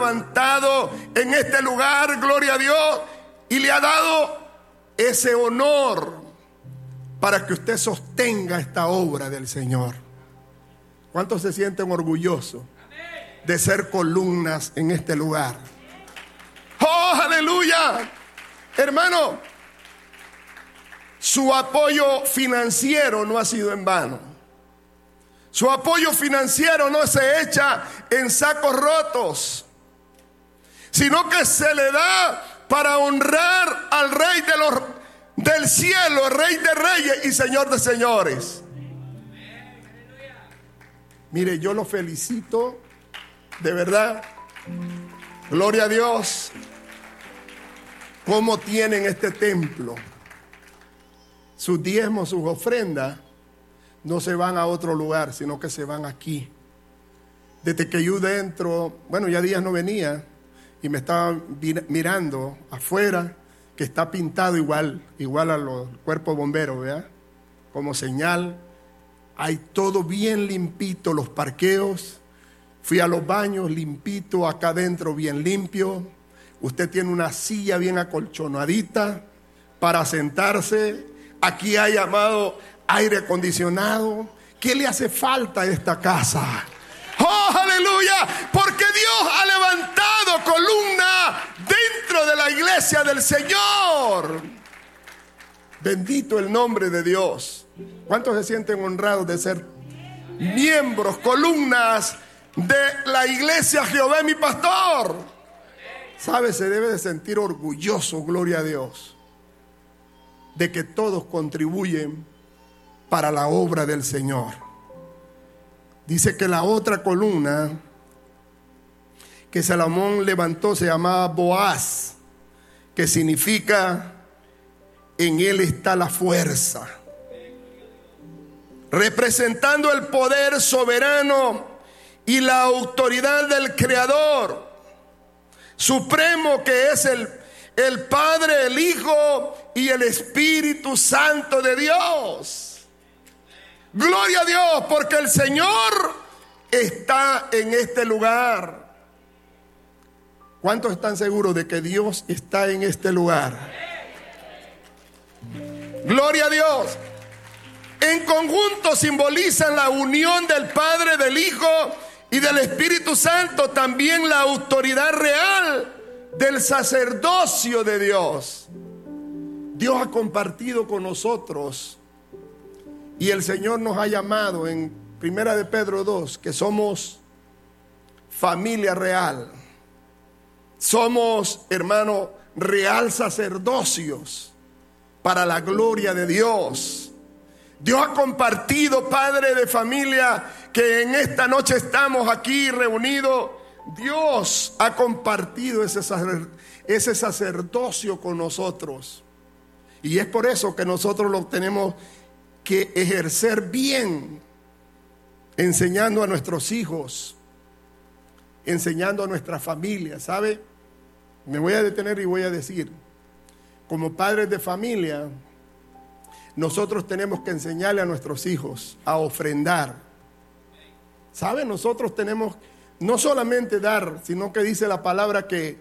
levantado en este lugar, gloria a Dios, y le ha dado ese honor para que usted sostenga esta obra del Señor. ¿Cuántos se sienten orgullosos de ser columnas en este lugar? ¡Oh, aleluya! Hermano, su apoyo financiero no ha sido en vano. Su apoyo financiero no se echa en sacos rotos, sino que se le da para honrar al Rey del cielo, Rey de reyes y Señor de señores. Mire, yo lo felicito, de verdad. Gloria a Dios. ¿Cómo tienen este templo? Sus diezmos, sus ofrendas no se van a otro lugar, sino que se van aquí. Desde que yo dentro, bueno, ya días no venía y me estaba mirando afuera, que está pintado igual a los cuerpos bomberos, ¿verdad? Como señal. Hay todo bien limpito, los parqueos. Fui a los baños, limpito, acá adentro bien limpio. Usted tiene una silla bien acolchonadita para sentarse. Aquí hay, amado, aire acondicionado. ¿Qué le hace falta a esta casa? ¡Oh, aleluya! Porque Dios ha levantado columna dentro de la iglesia del Señor. Bendito el nombre de Dios. ¿Cuántos se sienten honrados de ser miembros, columnas de la iglesia Jehová mi pastor? ¿Sabe? Se debe de sentir orgulloso, gloria a Dios, de que todos contribuyen para la obra del Señor. Dice que la otra columna que Salomón levantó se llamaba Boaz, que significa en él está la fuerza, representando el poder soberano y la autoridad del Creador Supremo, que es el Padre, el Hijo y el Espíritu Santo de Dios. Gloria a Dios, porque el Señor está en este lugar. ¿Cuántos están seguros de que Dios está en este lugar? Gloria a Dios. En conjunto simbolizan la unión del Padre, del Hijo y del Espíritu Santo, también la autoridad real del sacerdocio de Dios. Dios ha compartido con nosotros y el Señor nos ha llamado en 1 de Pedro 2 que somos familia real. Somos, hermano, real sacerdocios para la gloria de Dios. Dios ha compartido, padre de familia, que en esta noche estamos aquí reunidos. Dios ha compartido ese sacerdocio con nosotros. Y es por eso que nosotros lo tenemos que ejercer bien, enseñando a nuestros hijos, enseñando a nuestra familia, ¿sabe? Me voy a detener y voy a decir, como padres de familia, nosotros tenemos que enseñarle a nuestros hijos a ofrendar. ¿Sabe? Nosotros tenemos no solamente dar, sino que dice la palabra que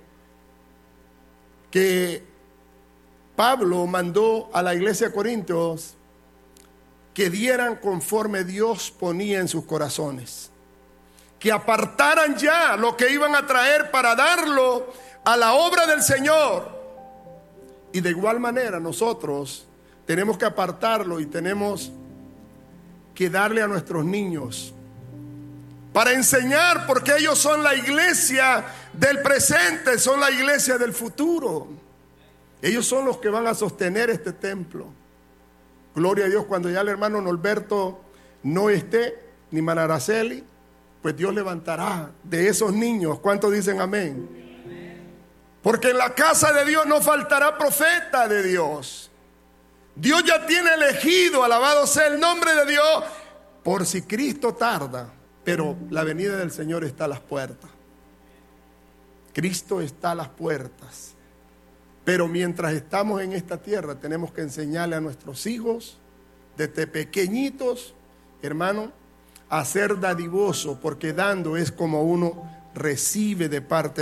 Pablo mandó a la iglesia de Corintios que dieran conforme Dios ponía en sus corazones, que apartaran ya lo que iban a traer para darlo a la obra del Señor. Y de igual manera nosotros tenemos que apartarlo y tenemos que darle a nuestros niños para enseñar, porque ellos son la iglesia del presente, son la iglesia del futuro. Ellos son los que van a sostener este templo. Gloria a Dios. Cuando ya el hermano Norberto no esté, ni Manaraceli, pues Dios levantará de esos niños. ¿Cuántos dicen amén? Porque en la casa de Dios no faltará profeta de Dios. Dios ya tiene elegido, alabado sea el nombre de Dios, por si Cristo tarda, pero la venida del Señor está a las puertas. Cristo está a las puertas. Pero mientras estamos en esta tierra, tenemos que enseñarle a nuestros hijos, desde pequeñitos, hermano, a ser dadivoso, porque dando es como uno recibe de parte